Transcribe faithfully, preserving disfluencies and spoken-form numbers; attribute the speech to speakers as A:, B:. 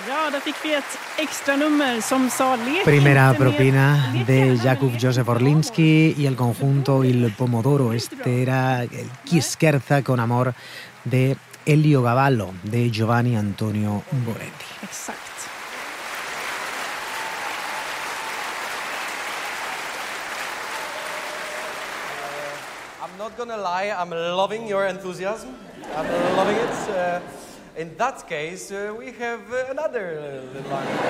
A: Ja, där fick vi ett extra nummer som sa lek.
B: Primera propina de Jakub Józef Orlinsky y el conjunto Il Pomodoro. Este era el Chi scherza con amor de Heliogaballo, de Giovanni Antonio Boretti.
A: Exakt.
C: I'm not gonna lie, I'm loving your enthusiasm. I'm loving it. Uh, in that case, uh, we have uh, another uh, line.